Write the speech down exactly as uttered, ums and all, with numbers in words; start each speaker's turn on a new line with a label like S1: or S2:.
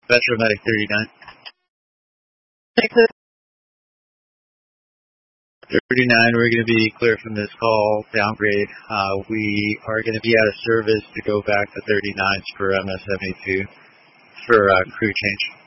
S1: Metromedic thirty-nine.
S2: Texas.
S1: thirty-nine, we're going to be clear from this call, downgrade. Uh, we are going to be out of service to go back to thirty-nines for M S seventy-two for uh, crew change.